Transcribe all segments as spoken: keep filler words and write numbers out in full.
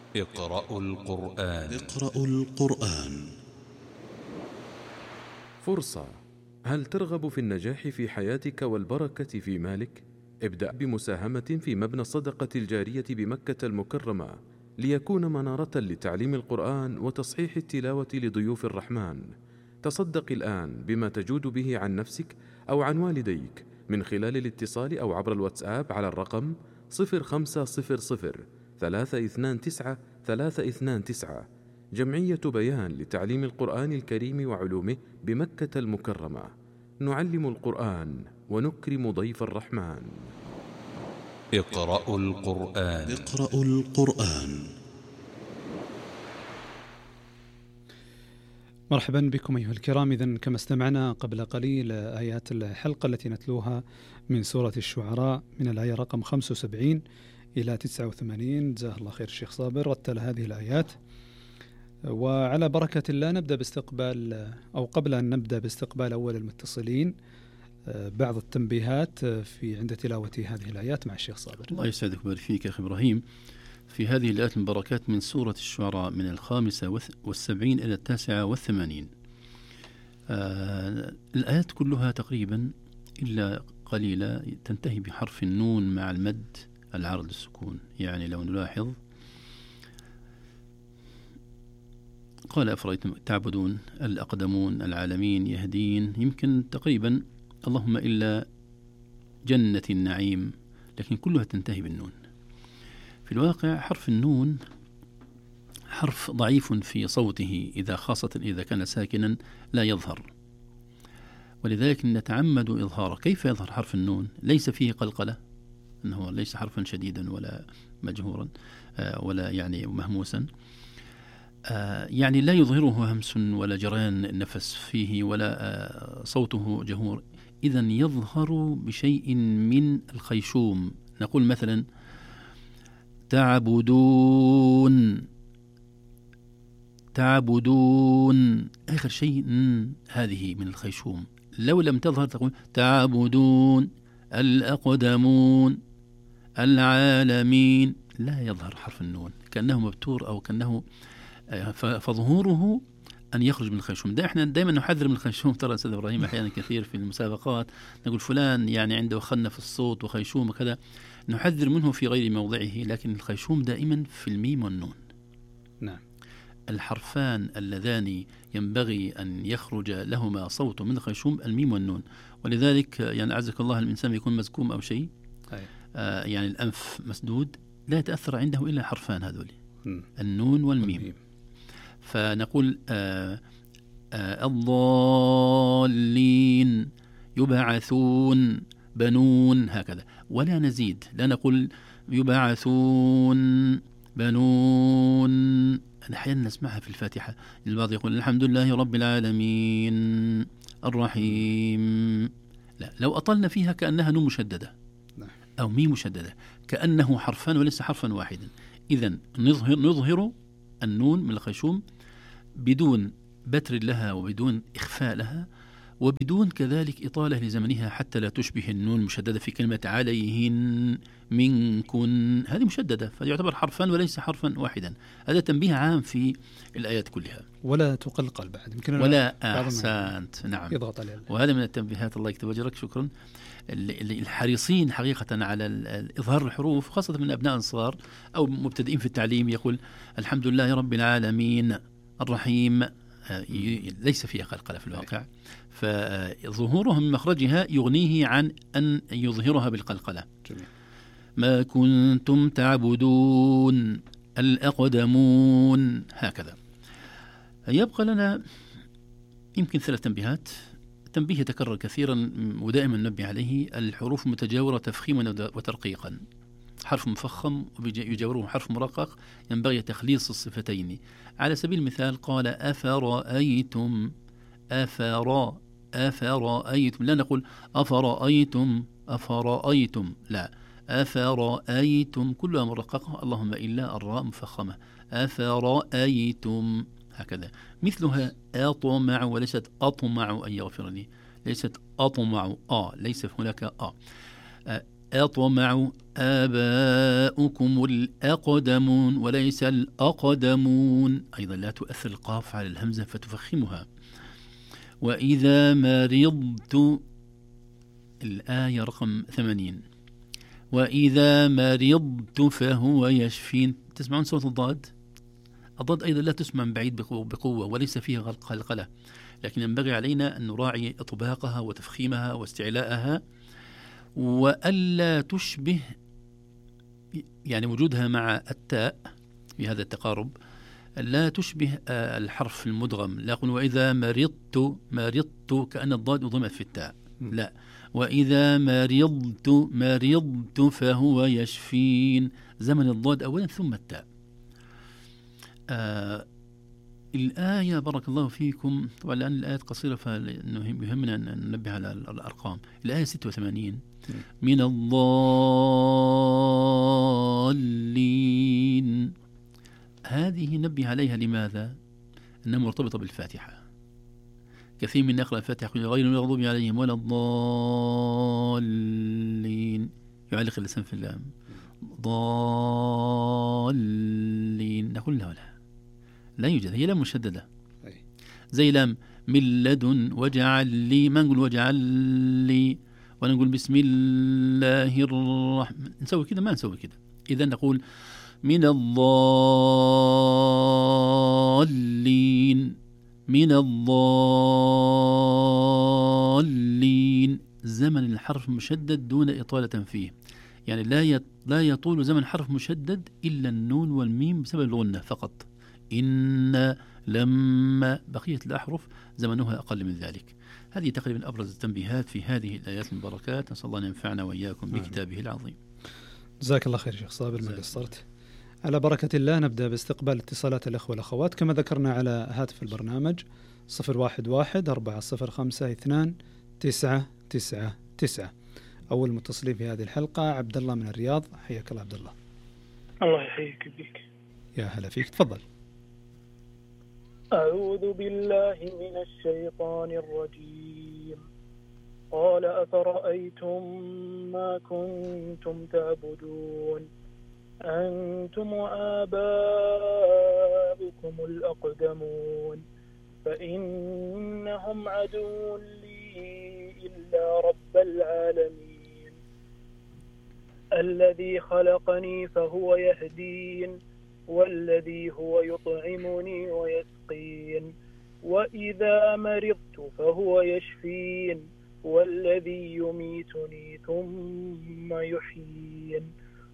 اقرأوا القرآن. اقرأوا القرآن. فرصة. هل ترغب في النجاح في حياتك والبركة في مالك؟ ابدأ بمساهمة في مبنى الصدقة الجارية بمكة المكرمة ليكون منارة لتعليم القرآن وتصحيح التلاوة لضيوف الرحمن. تصدق الآن بما تجود به عن نفسك أو عن والديك من خلال الاتصال أو عبر الواتساب على الرقم صفر خمسة صفر صفر ثلاثة اثنان تسعة ثلاثة اثنان تسعة. جمعية بيان لتعليم القرآن الكريم وعلومه بمكة المكرمة. نعلم القرآن ونكرم ضيف الرحمن. اقرأوا القرآن. اقرأوا القرآن. مرحبا بكم أيها الكرام. إذن كما استمعنا قبل قليل آيات الحلقة التي نتلوها من سورة الشعراء من الآية رقم خمسة وسبعين إلى تسعة وثمانين. جزاه الله خير الشيخ صابر رتل هذه الآيات. وعلى بركة الله نبدأ باستقبال أو قبل أن نبدأ باستقبال أول المتصلين بعض التنبيهات في عند تلاوة هذه الآيات مع الشيخ صابر. الله يسعدك ويبارك فيك يا أخي إبراهيم. في هذه الآيات المباركات من سورة الشعراء من الخامسة والسبعين إلى التاسعة والثمانين. آه الآيات كلها تقريبا إلا قليلة تنتهي بحرف النون مع المد العارض للسكون. يعني لو نلاحظ قال أفرأيتم تعبدون الأقدمون العالمين يهدين، يمكن تقريبا اللهم إلا جنة النعيم، لكن كلها تنتهي بالنون. في الواقع حرف النون حرف ضعيف في صوته، إذا خاصة إذا كان ساكنا لا يظهر، ولذلك نتعمد إظهاره. كيف يظهر حرف النون؟ ليس فيه قلقلة، أنه ليس حرفا شديدا ولا مجهورا ولا يعني مهموسا، يعني لا يظهره همس ولا جريان نفس فيه ولا صوته جهور. إذن يظهر بشيء من الخيشوم. نقول مثلا تعبدون تعبدون، آخر شيء هذه من الخيشوم. لو لم تظهر تقول تعبدون الأقدمون العالمين، لا يظهر حرف النون، كأنه مبتور أو كأنه، فظهوره أن يخرج من الخيشوم. ده احنا دائما نحذر من الخيشوم. ترى أستاذ إبراهيم أحيانا كثير في المسابقات نقول فلان يعني عنده خنة في الصوت وخيشوم وكذا، نحذر منه في غير موضعه، لكن الخيشوم دائما في الميم والنون. نعم. الحرفان اللذان ينبغي أن يخرج لهما صوت من الخيشوم الميم والنون. ولذلك يعني أعزك الله الإنسان يكون مزكوم أو شيء، آه يعني الأنف مسدود، لا يتأثر عنده إلا حرفان هذول، النون والميم. والميم. فنقول آه آه الضالين يبعثون بنون، هكذا، ولا نزيد، لا نقول يبعثون بنون. أحيانا نسمعها في الفاتحة، البعض يقول الحمد لله رب العالمين الرحيم، لا، لو أطلنا فيها كأنها نون مشددة أو ميم مشددة، كأنه حرفان وليس حرفا واحدا. إذن نظهر, نظهر النون من الخيشوم بدون بتر لها وبدون إخفاء لها وبدون كذلك إطالة لزمنها، حتى لا تشبه النون المشددة في كلمة عليهن منكن، هذه مشددة فيعتبر حرفان وليس حرفا واحدا. هذا تنبيه عام في الآيات كلها. ولا تقلقل بعد، يمكن ولا أحسنت، نعم، يضغط عليها. وهذا من التنبيهات، الله يكتب أجرك، شكرا. الحريصين حقيقة على إظهار الحروف، خاصة من أبناء الصغار أو مبتدئين في التعليم، يقول الحمد لله رب العالمين الرحيم، ليس فيها قلقلة في الواقع، فظهورها من مخرجها يغنيه عن أن يظهرها بالقلقلة. جميل. ما كنتم تعبدون الأقدمون، هكذا. يبقى لنا يمكن ثلاث تنبيهات. تنبيه يتكرر كثيرا ودائما ننبه عليه: الحروف متجاورة تفخيما وترقيقا. حرف مفخم ويجاوره حرف مرقق، ينبغي تخليص الصفتين. على سبيل المثال قال أفرأيتم، أفرأ أفرأيتم، لا نقول أفرأيتم أفرأيتم، لا، أفرأيتم كلها مرققة، اللهم إلا الراء مفخمة، أفرأيتم، هكذا. مثلها أطمع وليست أطمع أن يغفر لي، ليست أطمع، آ ليس هناك آ. أطمع آباؤكم الأقدمون وليس الأقدمون. أيضا لا تؤثر القاف على الهمزة فتفخمها. وإذا مرضت، الآية رقم ثمانين، وإذا مرضت فهو يشفين. تسمعون صوت الضاد؟ الضاد أيضا لا تسمع من بعيد بقوة وليس فيها قلقلة، لكن ينبغي علينا أن نراعي إطباقها وتفخيمها واستعلاءها، وألا تشبه يعني وجودها مع التاء في هذا التقارب لا تشبه الحرف المدغم. لا أقول وإذا مرضت مرضت كأن الضاد ضمت في التاء، لا، وإذا مرضت مرضت فهو يشفين، زمن الضاد أولا ثم التاء. آه الآية بارك الله فيكم، طبعا الآن الآيات قصيرة فيهمنا أن ننبه على الأرقام. الآية ستة وثمانين من الضالين، هذه نبه عليها. لماذا؟ أنها مرتبطة بالفاتحة. كثير من يقرأ الفاتحة غير المغضوب عليهم ولا الضالين، يعلق اللسان في اللام، ضالين، نقول لا لا لا يوجد، هي لام مشددة زي لام من لدن وجعل لي، ما نقول وجعل لي ولا نقول بسم الله الرحمن، نسوي كده ما نسوي كده. إذا نقول من الضالين من الضالين، زمن الحرف مشدد دون إطالة فيه، يعني لا لا يطول زمن حرف مشدد إلا النون والميم بسبب الغنة فقط. إن لما بقية الأحرف زمنها أقل من ذلك. هذه تقريبا أبرز التنبيهات في هذه الآيات المباركات. نسأل الله أن ينفعنا وإياكم بكتابه العظيم. جزاك الله خير شيخ صابر ما قصرت. على بركة الله نبدأ باستقبال اتصالات الأخوة والأخوات كما ذكرنا على هاتف البرنامج صفر واحد واحد أربعة صفر خمسة اثنان تسعة تسعة تسعة. أول متصلين في هذه الحلقة عبد الله من الرياض، حياك الله عبد الله. الله يحييك بك. يا هلا فيك، تفضل. أعوذ بالله من الشيطان الرجيم. قال أفرأيتم ما كنتم تعبدون أنتم وآباؤكم الأقدمون فإنهم عدو لي إلا رب العالمين الذي خلقني فهو يهدين والذي هو يطعمني ويسقين وإذا مرضت فهو يشفين والذي يميتني ثم يحيين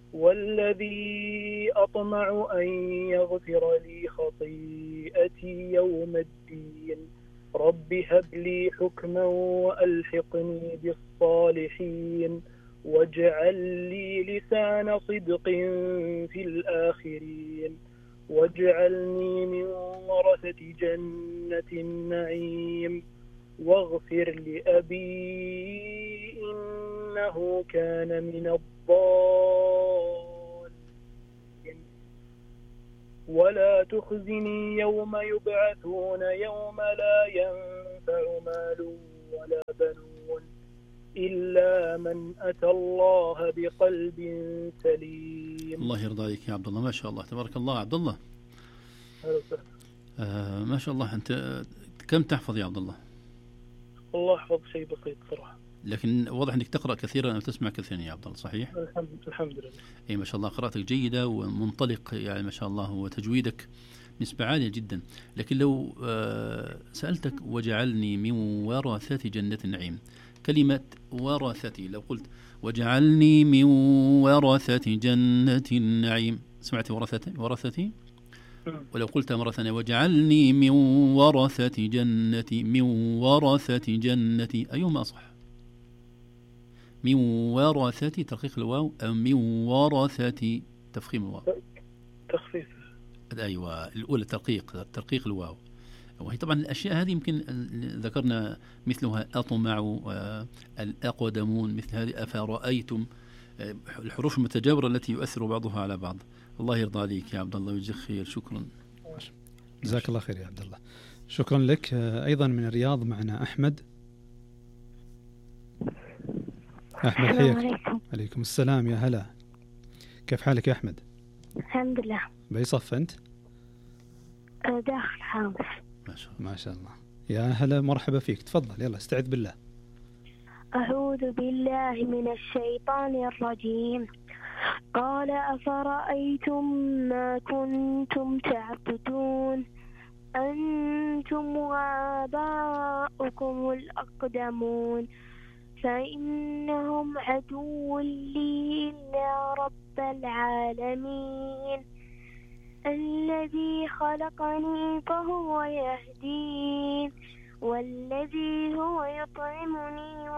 والذي أطمع أن يغفر لي خطيئتي يوم الدين رب هب لي حكما وألحقني بالصالحين واجعل لي لسان صدق في الآخرين واجعلني من ورثة جنة النعيم واغفر لأبي إنه كان من الضالين ولا تخزني يوم يبعثون يوم لا ينفع مال ولا بنون إلا من أتى الله بقلب سليم. الله يرضى عليك يا عبد الله، ما شاء الله تبارك الله. عبد الله آه ما شاء الله، أنت كم تحفظ يا عبد الله؟ الله أحفظ شيء بسيط صراحة، لكن واضح أنك تقرأ كثيرا أو تسمع كثيرا يا عبد الله، صحيح؟ الحمد, الحمد لله. أي ما شاء الله، قراءتك جيدة ومنطلق يعني ما شاء الله، وتجويدك نسبة عالية جدا. لكن لو آه سألتك وجعلني من ورثة جنة النعيم، كلمة ورثتي لو قلت وجعلني من ورثة جنة النعيم، سمعت ورثتي ورثتي؟ ولو قلت مرة ثانية وجعلني من ورثة جنتي من ورثة جنتي، أيهما أصح؟ من ورثة ترقيق الواو أو من ورثة تفخيم الواو؟ تخفيف. أيوة الأولى ترقيق ترقيق الواو. وهي طبعا الأشياء هذه يمكن ذكرنا مثلها أطمع الأقدمون، مثل هذه أفرأيتم، الحروف المتجاورة التي يؤثر بعضها على بعض. الله يرضى عليك يا عبد الله ويجزيك خير. شكرا، جزاك الله خير يا عبد الله. شكرا لك. أيضا من الرياض معنا أحمد. أحمد حياك. عليكم السلام، يا هلا. كيف حالك يا أحمد؟ الحمد لله. بأي صف أنت؟ داخل خامس. ما شاء الله. ما شاء الله. يا هلا، مرحبا فيك. تفضل، يلا استعذ بالله. أعوذ بالله من الشيطان الرجيم. قال أفرأيتم ما كنتم تعبدون أنتم وآباؤكم الأقدمون فإنهم عدو لي إلا رب العالمين الذي خلقني فهو يهدين والذي هو يطعمني